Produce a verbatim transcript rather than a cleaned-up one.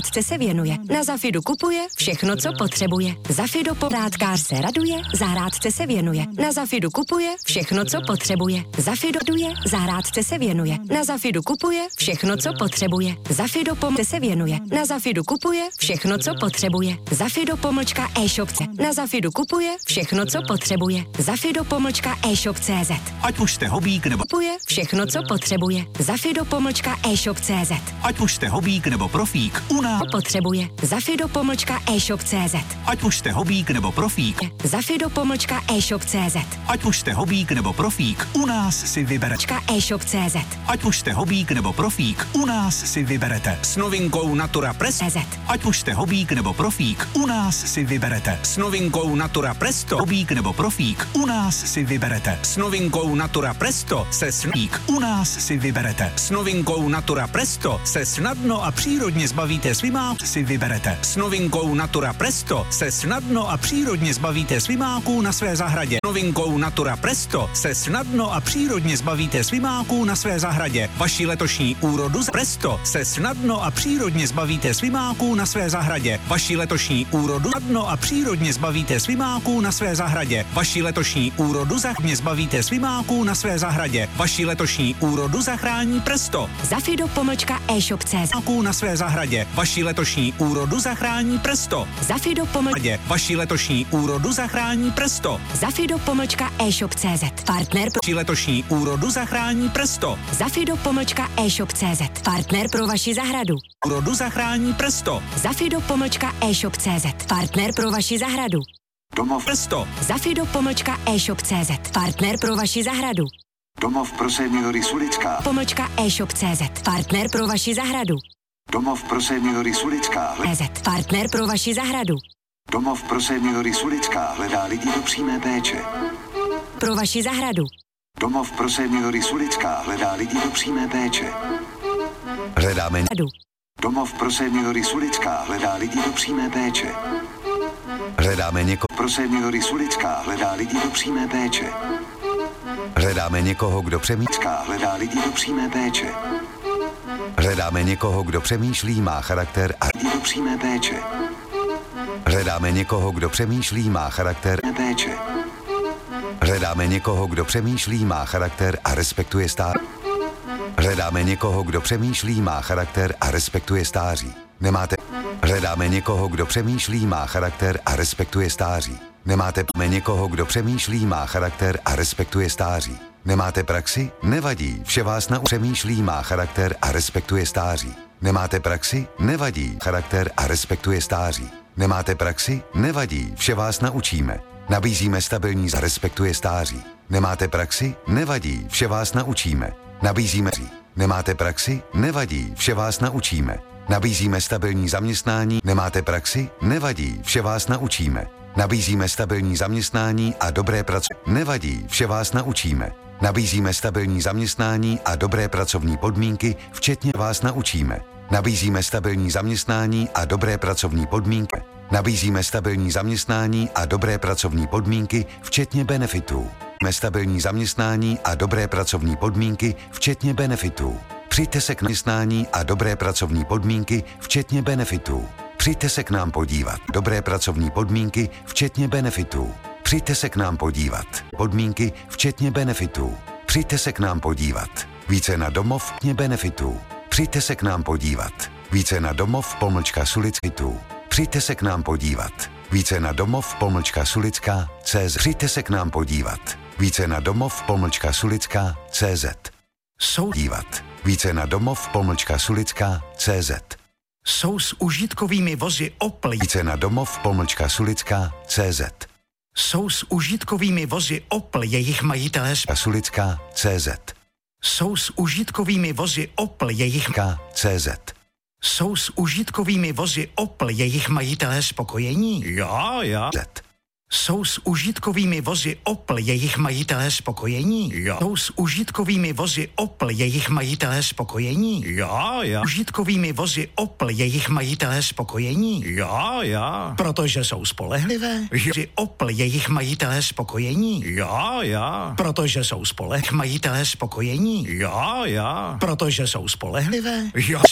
zahrádce se věnuje. Na Zafidu kupuje všechno, co potřebuje. Zafido porádkář se raduje, zahrádce se věnuje. Na Zafidu kupuje všechno, co potřebuje. Zafido duje, zahrádce se věnuje. Na Zafidu kupuje všechno, co potřebuje. Zafido pomlčka se věnuje. Na Zafidu kupuje všechno, co potřebuje. Zafido pomlčka e-shopce. Na Zafidu kupuje všechno, co potřebuje. Zafido pomlčka e-shop tečka cé zet. Ať už jste hobík nebo kupuje všechno, co potřebuje. Zafido pomlčka e-shop tečka cé zet. Ať už jste hobík nebo profík, u nás potřebuje. Zafido pomlčka e-shop tečka cé zet. Ať už jste hobík nebo profík. Zafido pomlčka e-shop tečka cé zet. Ať už jste hobík nebo profík, u nás si vyberete. e-shop tečka cé zet. Ať už jste hobík nebo profík, u nás si vyberete. S novinkou Natura Presto. Ať už jste hobík nebo profík, u nás si vyberete. S novinkou Natura Presto. Hobík nebo profík, u nás si vyberete. S novinkou Natura Presto se sník, u nás si vyberete. S novinkou Natura Presto se snadno a přírodně zbavíte svimáků, si vyberete. S novinkou Natura Presto se snadno a přírodně zbavíte svimáků na své zahradě. Novinkou Natura Presto se snadno a přírodně zbavíte svimáků na své zahradě. Vaši letošní úrodu z Presto se snadno a přírodně zbavíte svimáků na své zahradě. Vaši letošní úrodu snadno a přírodně zbavíte svimáků na své zahradě. Vaši letošní úrodu zachně zbavíte svimáků na své zahradě. Vaši letošní úrodu zachrání Presto. Zafido pomlčka e-shop tečka cé zet. Na své zahradě. Vaši letošní úrodu zachrání Presto. Zafido pomlčka. Vaši letošní úrodu zachrání Presto. Zafido pomlčka e-shop tečka cé zet. Partner pro vaši letošní úrodu zachrání Presto. Zafido pomlčka e-shop tečka cé zet. Partner pro vaši zahradu. Úrodu zachrání Presto. Zafido pomlčka e-shop tečka cé zet. Partner pro vaši zahradu. Domov Presto. Zafido pomlčka e-shop tečka cé zet. Partner pro vaši zahradu. Domov pro seniory Sulická. Pomlčka e-shop tečka cé zet. Partner pro vaši zahradu. Domov pro seniory Sulická. cé zet. Partner pro vaši zahradu. Domov pro seniory Sulická hledá lidi do přímé péče. Pro vaši zahradu. Domov pro seniory Sulická hledá lidi do přímé péče. Hledáme. Domov pro seniory Sulická hledá lidi do přímé péče. Hledáme někoho. Pro seniory Sulická hledá lidi do přímé péče. Hledáme někoho, kdo přemýšlí. Hledá lidi do přímé péče. Hledáme někoho, kdo přemýšlí, má charakter a lidi do přímé péče. Hledáme někoho, kdo přemýšlí, má charakter péče. Hledáme někoho, kdo přemýšlí, má charakter a respektuje stáří. Hledáme někoho, kdo přemýšlí, má charakter a respektuje stáří. Nemáte. Hledáme někoho, kdo přemýšlí, má charakter a respektuje stáří. Nemáte někoho, kdo přemýšlí, má charakter a respektuje stáří. Nemáte praxi? Nevadí, vše vás na přemýšlí, má charakter a respektuje stáří. Nemáte praxi? Nevadí, charakter a respektuje stáří. Nemáte praxi? Nevadí, vše vás naučíme. Nabízíme stabilní a respektuje stáří. Nemáte praxi? Nevadí, vše vás naučíme. Nabízíme. Nemáte praxi? Nevadí, vše vás naučíme. Nabízíme stabilní zaměstnání. Nemáte praxi? Nevadí, vše vás naučíme. Nabízíme stabilní zaměstnání a dobré pracovní. Nevadí, vše vás naučíme. Nabízíme stabilní zaměstnání a dobré pracovní podmínky, včetně vás naučíme. Nabízíme stabilní zaměstnání a dobré pracovní podmínky. Nabízíme stabilní zaměstnání a dobré pracovní podmínky, včetně benefitů. Stabilní zaměstnání a dobré pracovní podmínky, včetně benefitů. Přijďte se k zaměstnání a dobré pracovní podmínky, včetně benefitů. Přijďte se k nám podívat. Dobré pracovní podmínky, včetně benefitů. Přijďte se k nám podívat. Podmínky, včetně benefitů. Přijďte se k nám podívat. Více na domov, včetně benefitů. Přijďte se k nám podívat. Více na domov, pomlčka Sulicitů. Přijďte se k nám podívat. Více na domov, pomlčka Sulická, cé zet. Přijďte se k nám podívat. Více na domov, pomlčka Sulická, cé zet. Jsou dívat. Více na domov, pomlčka Sulická, cé zet. Jsou s užitkovými vozy Opel. Více na domov, pomlčka Sulická, cé zet. Jsou s užitkovými vozy Opel, jejich majitelé Sulická, cé zet. Jsou s užitkovými vozy Opel, jejich cé zet. Jsou s užitkovými vozy Opel, jejich majitelé spokojení? Já, já. Jsou s užitkovými vozy Opel, jejich majitelé spokojení? Já. Jsou s užitkovými vozy Opel, jejich majitelé spokojení? Já, já. Užitkovými vozy Opel, jejich majitelé spokojení? Já, já. Protože jsou spolehlivé? Vozy Opel, jejich majitelé spokojení? Já, já. Protože jsou spoleh majitelé spokojení? Já, já. Protože jsou spolehlivé? Já.